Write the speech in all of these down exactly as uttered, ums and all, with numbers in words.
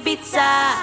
Ibiza.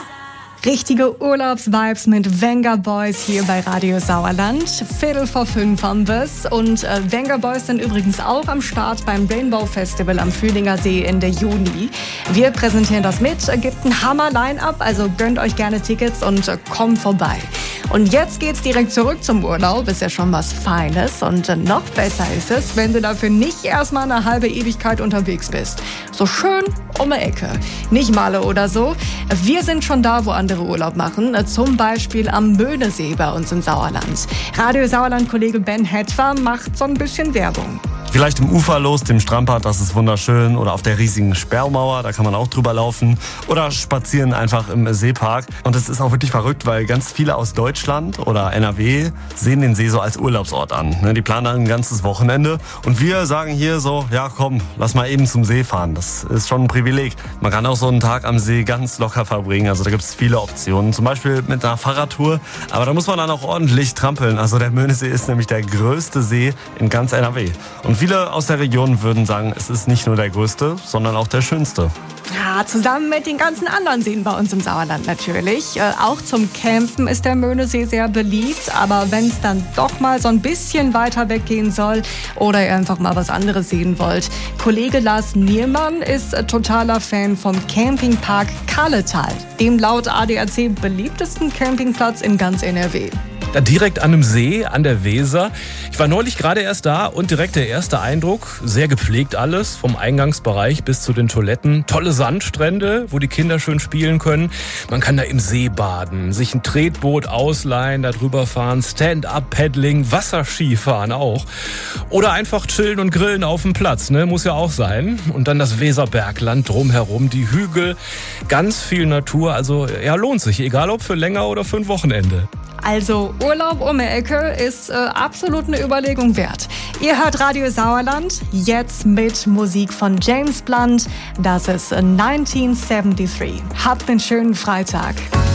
Richtige Urlaubsvibes mit Venga Boys hier bei Radio Sauerland. Viertel vor fünf haben wir's. Und äh, Venga Boys sind übrigens auch am Start beim Rainbow Festival am Fühlinger See Ende Juni. Wir präsentieren das mit, gibt ein Hammer-Line-Up, also gönnt euch gerne Tickets und äh, kommt vorbei. Und jetzt geht's direkt zurück zum Urlaub, ist ja schon was Feines. Und äh, noch besser ist es, wenn du dafür nicht erstmal eine halbe Ewigkeit unterwegs bist. So schön um die Ecke. Nicht Malle oder so. Wir sind schon da, wo andere Urlaub machen, zum Beispiel am Möhnesee bei uns im Sauerland. Radio Sauerland-Kollege Ben Hetwer macht so ein bisschen Werbung. Vielleicht im Uferlos, dem Strandbad, das ist wunderschön. Oder auf der riesigen Sperrmauer, da kann man auch drüber laufen. Oder spazieren einfach im Seepark. Und es ist auch wirklich verrückt, weil ganz viele aus Deutschland oder N R W sehen den See so als Urlaubsort an. Die planen dann ein ganzes Wochenende. Und wir sagen hier so, ja komm, lass mal eben zum See fahren. Das ist schon ein Privileg. Man kann auch so einen Tag am See ganz locker verbringen. Also da gibt es viele Optionen. Zum Beispiel mit einer Fahrradtour. Aber da muss man dann auch ordentlich trampeln. Also der Möhnesee ist nämlich der größte See in ganz N R W. Und viele aus der Region würden sagen, es ist nicht nur der größte, sondern auch der schönste. Ja, zusammen mit den ganzen anderen Seen bei uns im Sauerland natürlich. Äh, auch zum Campen ist der Möhnesee sehr beliebt. Aber wenn es dann doch mal so ein bisschen weiter weggehen soll oder ihr einfach mal was anderes sehen wollt. Kollege Lars Niermann ist äh, totaler Fan vom Campingpark Kahletal, dem laut A D A C beliebtesten Campingplatz in ganz N R W. Da direkt an einem See, an der Weser. Ich war neulich gerade erst da und direkt der erste Eindruck, sehr gepflegt alles, vom Eingangsbereich bis zu den Toiletten. Tolle Sandstrände, wo die Kinder schön spielen können. Man kann da im See baden, sich ein Tretboot ausleihen, da drüber fahren, Stand-up-Paddling, Wasserskifahren auch. Oder einfach chillen und grillen auf dem Platz, ne? Muss ja auch sein. Und dann das Weserbergland drumherum, die Hügel, ganz viel Natur. Also ja, lohnt sich, egal ob für länger oder für ein Wochenende. Also Urlaub um die Ecke ist äh, absolut eine Überlegung wert. Ihr hört Radio Sauerland, jetzt mit Musik von James Blunt. Das ist neunzehnhundertdreiundsiebzig. Habt einen schönen Freitag.